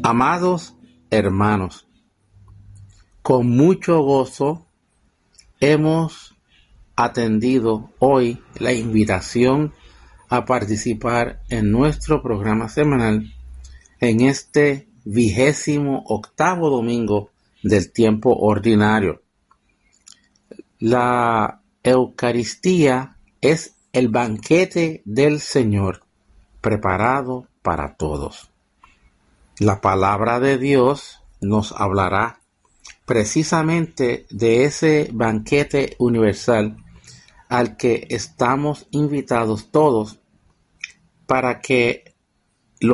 Amados hermanos, con mucho gozo hemos atendido hoy la invitación a participar en nuestro programa semanal en este 28º domingo del tiempo ordinario. La Eucaristía es el banquete del Señor preparado para todos. La palabra de Dios nos hablará precisamente de ese banquete universal al que estamos invitados todos para que